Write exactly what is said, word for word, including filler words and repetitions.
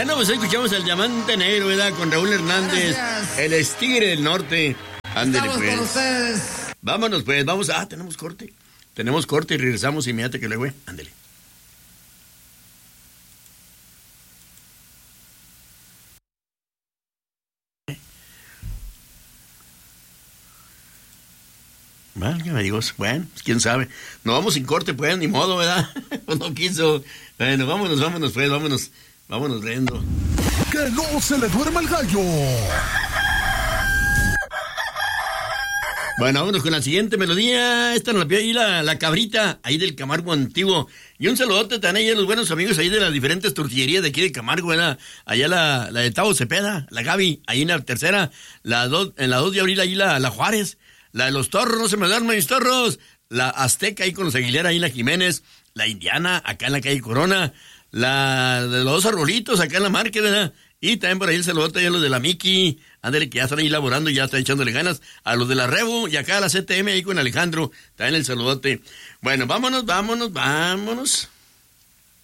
Bueno, pues escuchamos el Diamante Negro, ¿verdad? Con Raúl Hernández. Gracias. El Tigre del Norte. Ándale, Estamos pues. con ustedes. Vámonos, pues, vamos. Ah, tenemos corte. Tenemos corte y regresamos inmediatamente que luego. Ándale. Válgame Dios, bueno, pues quién sabe. Nos vamos sin corte, pues, ni modo, ¿verdad? Pues no quiso. Bueno, vámonos, vámonos, pues, vámonos. Vámonos riendo. Que no se le duerma el gallo. Bueno, vámonos con la siguiente melodía. Esta nos la pide ahí la, la cabrita, ahí del Camargo Antiguo. Y un saludote también ahí a los buenos amigos ahí de las diferentes tortillerías de aquí de Camargo, ¿verdad? Allá la, la de Tavo Cepeda, la Gaby, ahí en la tercera, la dos, en la dos de abril ahí la, la Juárez, la de los Torros, no se me duermen mis torros, la Azteca ahí con los Aguilera, ahí en la Jiménez, la Indiana, acá en la calle Corona, la de los dos arbolitos, acá en la Márquez, ¿verdad? Y también por ahí el saludote a los de la Miki, ándale, que ya están ahí laborando y ya están echándole ganas, a los de la Rebu y acá a la C T M ahí con Alejandro, también el saludote. Bueno, vámonos, vámonos, vámonos.